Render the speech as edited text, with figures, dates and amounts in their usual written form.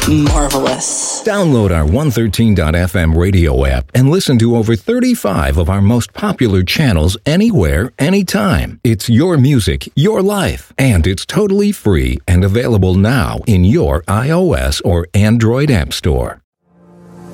marvelous. Download our 113.fm radio app and listen to over 35 of our most popular channels anywhere, anytime. It's your music, your life, and it's totally free and available now in your iOS or Android app store.